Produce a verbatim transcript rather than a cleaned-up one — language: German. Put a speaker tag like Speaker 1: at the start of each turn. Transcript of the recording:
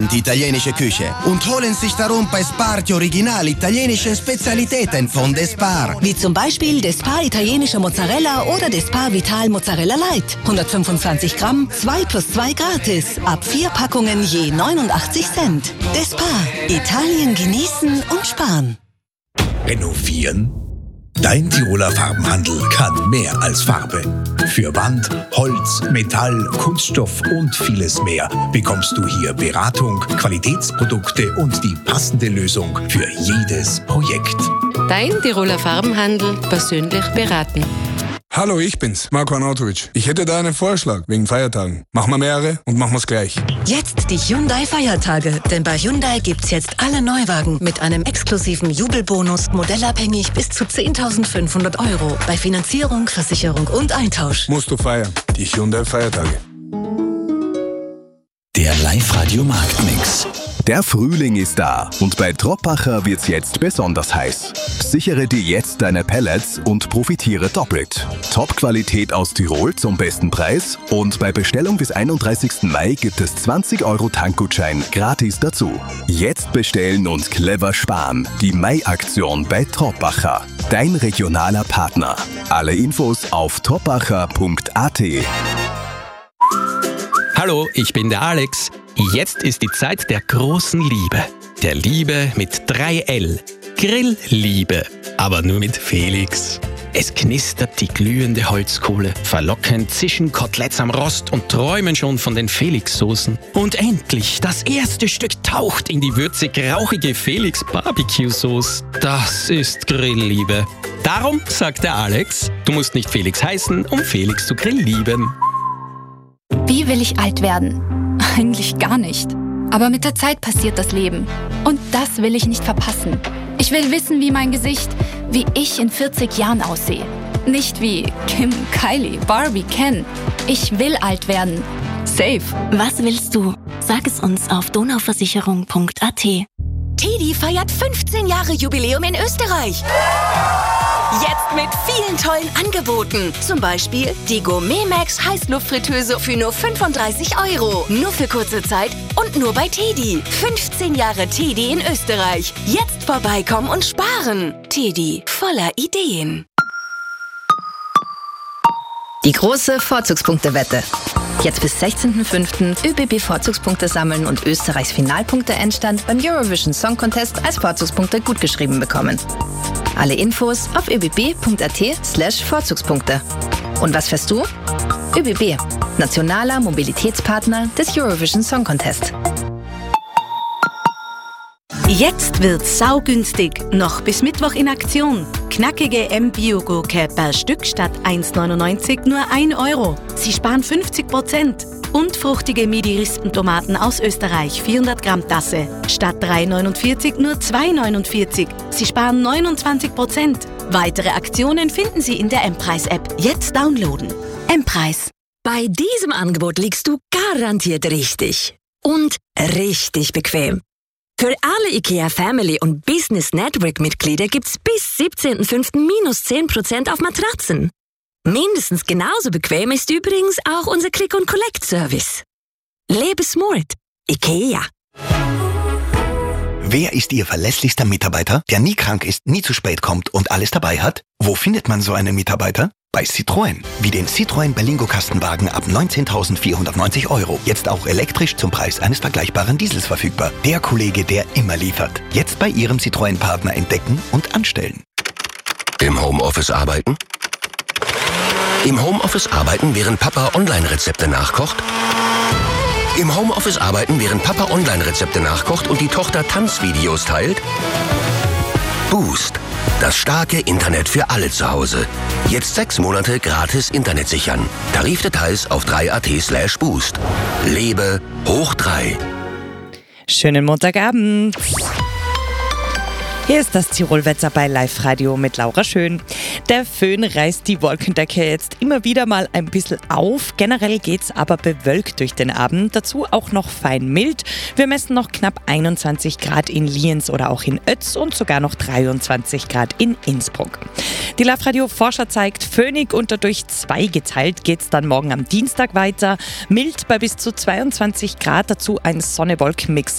Speaker 1: die italienische Küche und holen sich darum bei Spar die original italienische Spezialitäten von Despar.
Speaker 2: Wie zum Beispiel Despar italienische Mozzarella oder Despar Vital Mozzarella Light. hundertfünfundzwanzig Gramm, zwei plus zwei gratis. Ab vier Packungen je neunundachtzig Cent. Despar. Italien genießen und sparen.
Speaker 3: Renovieren? Dein Tiroler Farbenhandel kann mehr als Farbe. Für Wand, Holz, Metall, Kunststoff und vieles mehr bekommst du hier Beratung, Qualitätsprodukte und die passende Lösung für jedes Projekt.
Speaker 4: Dein Tiroler Farbenhandel persönlich beraten.
Speaker 5: Hallo, ich bin's, Marko Arnautovic. Ich hätte da einen Vorschlag wegen Feiertagen. Machen wir mehrere und machen wir's gleich.
Speaker 2: Jetzt die Hyundai-Feiertage. Denn bei Hyundai gibt's jetzt alle Neuwagen mit einem exklusiven Jubelbonus, modellabhängig bis zu zehntausendfünfhundert Euro. Bei Finanzierung, Versicherung und Eintausch.
Speaker 5: Musst du feiern. Die Hyundai-Feiertage.
Speaker 3: Der Live-Radio-Marktmix.
Speaker 6: Der Frühling ist da und bei Troppacher wird's jetzt besonders heiß. Sichere dir jetzt deine Pellets und profitiere doppelt. Top-Qualität aus Tirol zum besten Preis und bei Bestellung bis einunddreißigsten Mai gibt es zwanzig Euro Tankgutschein gratis dazu. Jetzt bestellen und clever sparen. Die Mai-Aktion bei Troppacher. Dein regionaler Partner. Alle Infos auf troppacher punkt a t.
Speaker 7: Hallo, ich bin der Alex. Jetzt ist die Zeit der großen Liebe. Der Liebe mit drei L. Grillliebe. Aber nur mit Felix. Es knistert die glühende Holzkohle. Verlockend zischen Koteletts am Rost und träumen schon von den Felix-Soßen. Und endlich, das erste Stück taucht in die würzig-rauchige Felix-Barbecue-Sauce. Das ist Grillliebe. Darum sagt der Alex, du musst nicht Felix heißen, um Felix zu grilllieben.
Speaker 8: Wie will ich alt werden? Eigentlich gar nicht. Aber mit der Zeit passiert das Leben. Und das will ich nicht verpassen. Ich will wissen, wie mein Gesicht, wie ich in vierzig Jahren aussehe. Nicht wie Kim, Kylie, Barbie, Ken. Ich will alt werden. Safe.
Speaker 9: Was willst du? Sag es uns auf donauversicherung punkt a t.
Speaker 2: Tedi feiert fünfzehn Jahre Jubiläum in Österreich. Jetzt mit vielen tollen Angeboten. Zum Beispiel die Gourmet Max Heißluftfritteuse für nur fünfunddreißig Euro. Nur für kurze Zeit und nur bei Tedi. fünfzehn Jahre Tedi in Österreich. Jetzt vorbeikommen und sparen. Tedi, voller Ideen.
Speaker 10: Die große Vorzugspunktewette. Jetzt bis sechzehnten fünften ÖBB-Vorzugspunkte sammeln und Österreichs Finalpunkte-Endstand beim Eurovision Song Contest als Vorzugspunkte gutgeschrieben bekommen. Alle Infos auf öbb punkt a t slash Vorzugspunkte. Und was fährst du? ÖBB, nationaler Mobilitätspartner des Eurovision Song Contest.
Speaker 11: Jetzt wird's saugünstig. Noch bis Mittwoch in Aktion. Knackige M-Bio-Gurke per Stück statt eins neunundneunzig nur ein Euro. Sie sparen fünfzig Prozent. Und fruchtige Midi-Rispentomaten aus Österreich, vierhundert Gramm Tasse. Statt drei neunundvierzig nur zwei neunundvierzig. Sie sparen neunundzwanzig Prozent. Weitere Aktionen finden Sie in der M-Preis-App. Jetzt downloaden. M-Preis.
Speaker 2: Bei diesem Angebot liegst du garantiert richtig. Und richtig bequem. Für alle IKEA Family und Business Network Mitglieder gibt's bis siebzehnten fünften minus zehn Prozent auf Matratzen. Mindestens genauso bequem ist übrigens auch unser Click-and-Collect-Service. Lebe smart. IKEA.
Speaker 12: Wer ist Ihr verlässlichster Mitarbeiter, der nie krank ist, nie zu spät kommt und alles dabei hat? Wo findet man so einen Mitarbeiter? Bei Citroën. Wie den Citroën Berlingo Kastenwagen ab neunzehntausendvierhundertneunzig Euro. Jetzt auch elektrisch zum Preis eines vergleichbaren Diesels verfügbar. Der Kollege, der immer liefert. Jetzt bei Ihrem Citroën-Partner entdecken und anstellen.
Speaker 13: Im Homeoffice arbeiten? Im Homeoffice arbeiten, während Papa Online-Rezepte nachkocht? Im Homeoffice arbeiten, während Papa Online-Rezepte nachkocht und die Tochter Tanzvideos teilt? Boost. Das starke Internet für alle zu Hause. Jetzt sechs Monate gratis Internet sichern. Tarifdetails auf drei punkt a t slash boost. Lebe hoch drei.
Speaker 14: Schönen Montagabend. Hier ist das Tirolwetter bei Live Radio mit Laura Schön. Der Föhn reißt die Wolkendecke jetzt immer wieder mal ein bisschen auf. Generell geht's aber bewölkt durch den Abend. Dazu auch noch fein mild. Wir messen noch knapp einundzwanzig Grad in Lienz oder auch in Ötz und sogar noch dreiundzwanzig Grad in Innsbruck. Die Live Radio Forscher zeigt, föhnig und dadurch zweigeteilt geht's dann morgen am Dienstag weiter. Mild bei bis zu zweiundzwanzig Grad, dazu ein Sonne-Wolken-Mix